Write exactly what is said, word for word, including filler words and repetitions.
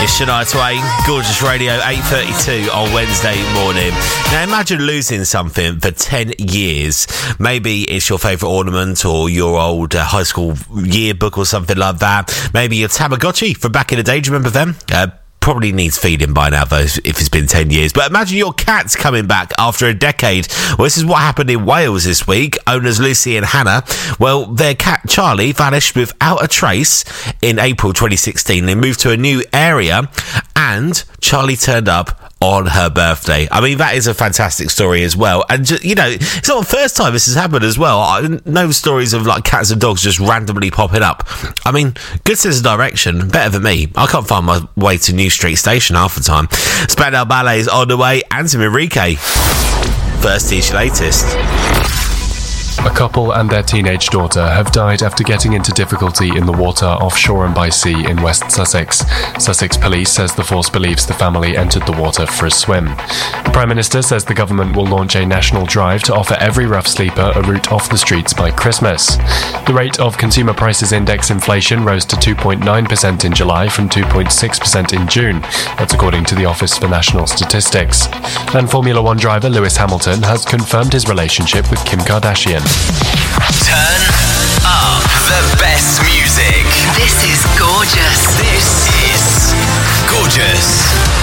It's Shania Twain, Gorgeous Radio, eight thirty-two on Wednesday morning. Now imagine losing something for ten years. Maybe it's your favourite ornament or your old uh, high school yearbook or something like that. Maybe your Tamagotchi from back in the day. Do you remember them? Uh, Probably needs feeding by now, though, if it's been ten years. But imagine your cat's coming back after a decade. Well, this is what happened in Wales this week. Owners Lucy and Hannah, well, their cat Charlie vanished without a trace in April twenty sixteen. They moved to a new area and Charlie turned up on her birthday. I mean, that is a fantastic story as well. And, just, you know, it's not the first time this has happened as well. I know stories of, like, cats and dogs just randomly popping up. I mean, good sense of direction, better than me. I can't find my way to New Street Station half the time. Spandau Ballet is on the way, and some Enrique. First, here's your latest. A couple and their teenage daughter have died after getting into difficulty in the water off Shoreham by Sea in West Sussex. Sussex Police says the force believes the family entered the water for a swim. The Prime Minister says the government will launch a national drive to offer every rough sleeper a route off the streets by Christmas. The rate of Consumer Prices Index inflation rose to two point nine percent in July from two point six percent in June. That's according to the Office for National Statistics. And Formula One driver Lewis Hamilton has confirmed his relationship with Kim Kardashian. Turn up the best music. This is gorgeous. This is Gorgeous.